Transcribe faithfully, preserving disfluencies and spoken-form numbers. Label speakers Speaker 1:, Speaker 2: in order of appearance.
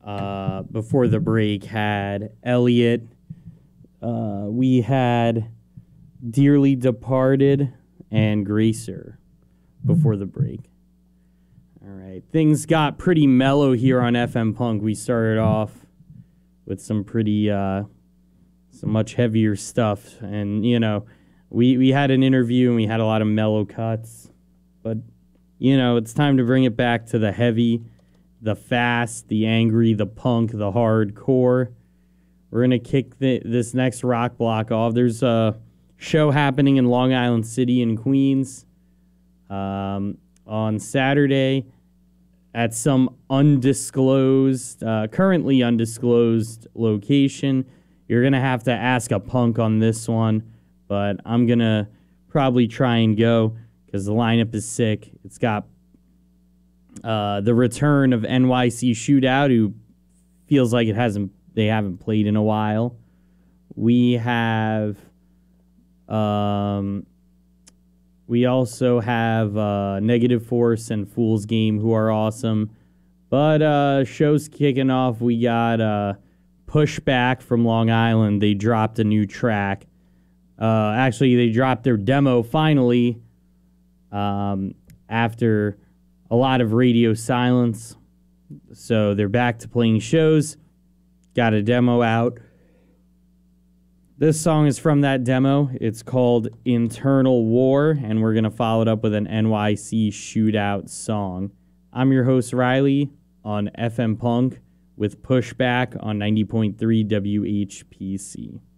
Speaker 1: uh, before the break had Elliot. Uh, we had Dearly Departed and Gracer before the break. All right. Things got pretty mellow here on F M Punk. We started off with some pretty, uh, some much heavier stuff. And, you know, we, we had an interview and we had a lot of mellow cuts. But, you know, it's time to bring it back to the heavy, the fast, the angry, the punk, the hardcore. We're going to kick the, this next rock block off. There's a show happening in Long Island City in Queens um, on Saturday at some undisclosed, uh, currently undisclosed location. You're going to have to ask a punk on this one, but I'm going to probably try and go because the lineup is sick. It's got uh, the return of N Y C Shootout, who feels like it hasn't they haven't played in a while. We have... Um, we also have uh, Negative Force and Fool's Game, who are awesome. But uh, show's kicking off. We got uh, Pushback from Long Island. They dropped a new track. Uh, actually, they dropped their demo finally um, after a lot of radio silence. So they're back to playing shows. Got a demo out. This song is from that demo. It's called Internal War, and we're going to follow it up with an N Y C Shootout song. I'm your host, Riley, on F M Punk with Pushback on ninety point three W H P C.